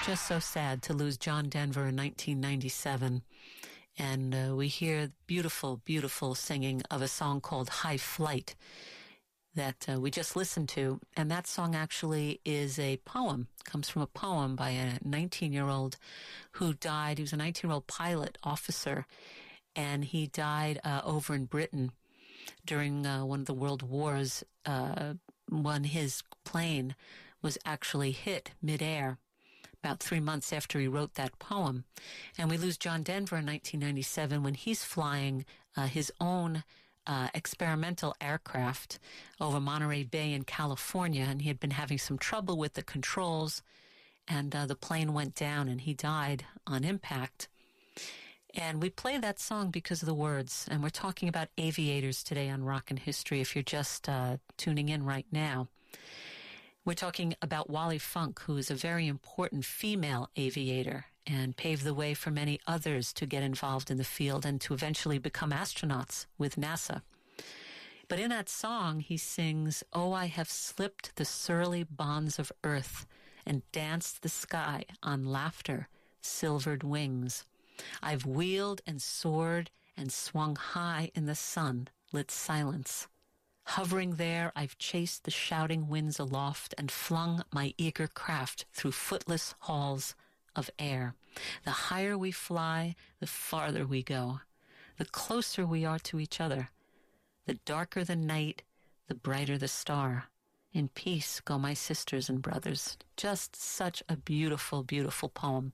Just so sad to lose John Denver in 1997. And we hear beautiful, beautiful singing of a song called High Flight that we just listened to. And that song actually is a poem, comes from a poem by a 19-year-old who died. He was a 19-year-old pilot officer, and he died over in Britain during one of the world wars when his plane was actually hit midair about 3 months after he wrote that poem. And we lose John Denver in 1997 when he's flying his own experimental aircraft over Monterey Bay in California, and he had been having some trouble with the controls, and the plane went down and he died on impact. And we play that song because of the words, and we're talking about aviators today on Rockin' History if you're just tuning in right now. We're talking about Wally Funk, who is a very important female aviator and paved the way for many others to get involved in the field and to eventually become astronauts with NASA. But in that song, he sings, "Oh, I have slipped the surly bonds of earth and danced the sky on laughter, silvered wings. I've wheeled and soared and swung high in the sun-lit silence. Hovering there, I've chased the shouting winds aloft and flung my eager craft through footless halls of air. The higher we fly, the farther we go. The closer we are to each other. The darker the night, the brighter the star. In peace go my sisters and brothers." Just such a beautiful, beautiful poem.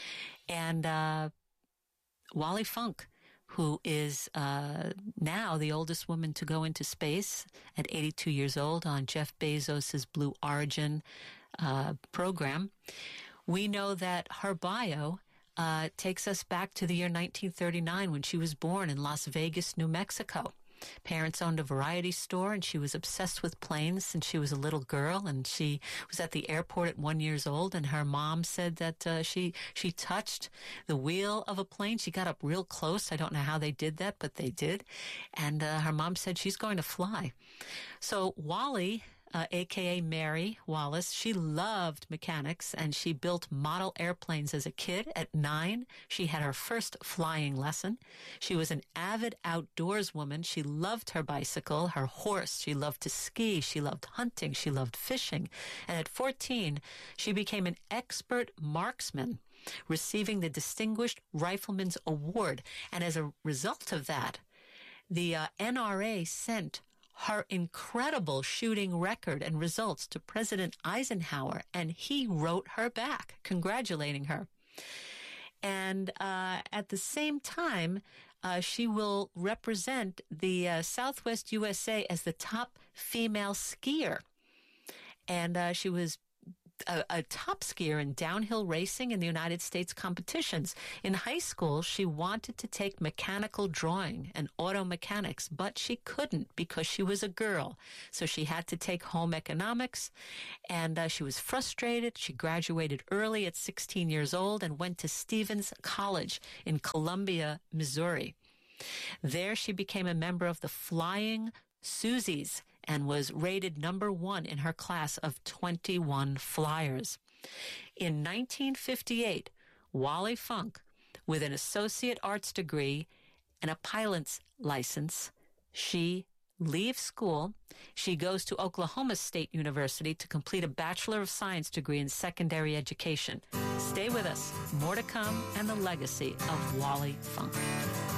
And Wally Funk, who is now the oldest woman to go into space at 82 years old on Jeff Bezos' Blue Origin program. We know that her bio takes us back to the year 1939 when she was born in Las Vegas, New Mexico. Parents owned a variety store, and she was obsessed with planes since she was a little girl, and she was at the airport at 1 year old, and her mom said that she touched the wheel of a plane. She got up real close. I don't know how they did that, but they did. And her mom said she's going to fly. So Wally, a.k.a. Mary Wallace, she loved mechanics, and she built model airplanes as a kid. At 9, she had her first flying lesson. She was an avid outdoors woman. She loved her bicycle, her horse. She loved to ski. She loved hunting. She loved fishing. And at 14, she became an expert marksman, receiving the Distinguished Rifleman's Award. And as a result of that, the NRA sent her incredible shooting record and results to President Eisenhower, and he wrote her back, congratulating her. And at the same time, she will represent the Southwest USA as the top female skier. And she was a top skier in downhill racing in the United States competitions. In high school, she wanted to take mechanical drawing and auto mechanics, but she couldn't because she was a girl. So she had to take home economics, and she was frustrated. She graduated early at 16 years old and went to Stevens College in Columbia, Missouri. There she became a member of the Flying Susies and was rated number 1 in her class of 21 flyers. In 1958, Wally Funk, with an associate arts degree and a pilot's license, she leaves school. She goes to Oklahoma State University to complete a Bachelor of Science degree in secondary education. Stay with us. More to come and the legacy of Wally Funk.